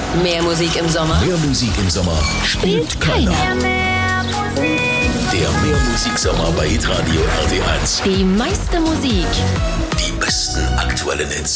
Mehr Musik im Sommer. Mehr Musik im Sommer Spielt keiner. Der Mehrmusik-Sommer bei Hitradio RT1. Die meiste Musik. Die besten aktuellen Hits.